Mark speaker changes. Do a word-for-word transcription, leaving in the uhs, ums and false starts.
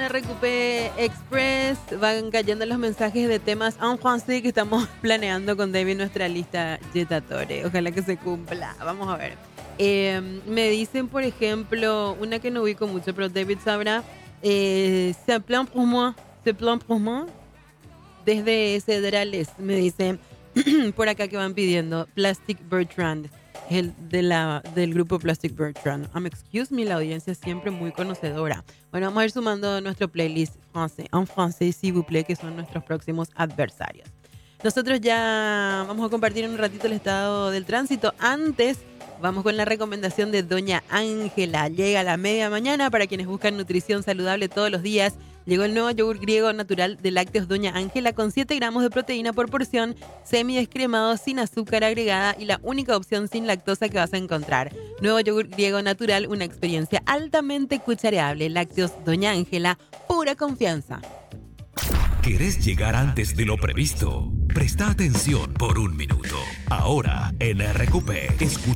Speaker 1: R Q P Express. Van cayendo los mensajes de temas en francés que estamos planeando con David, nuestra lista Jetatore. Ojalá que se cumpla. Vamos a ver. Eh, me dicen, por ejemplo, una que no ubico mucho, pero David sabrá. Eh, C'est plein pour moi. C'est plein pour moi. Desde Cedrales me dicen por acá que van pidiendo Plastic Bertrand, el de la, del grupo Plastic Bertrand. Um, excuse me, la audiencia siempre muy conocedora. Bueno, vamos a ir sumando nuestro playlist francés, en francés, s'il vous plaît, que son nuestros próximos adversarios. Nosotros ya vamos a compartir en un ratito el estado del tránsito. Antes, vamos con la recomendación de Doña Ángela. Llega a la media mañana para quienes buscan nutrición saludable todos los días. Llegó el nuevo yogur griego natural de lácteos Doña Ángela con siete gramos de proteína por porción, semidescremado, sin azúcar agregada y la única opción sin lactosa que vas a encontrar. Nuevo yogur griego natural, una experiencia altamente cuchareable. Lácteos Doña Ángela, pura confianza.
Speaker 2: ¿Querés llegar antes de lo previsto? Presta atención por un minuto. Ahora en R Q P, escucha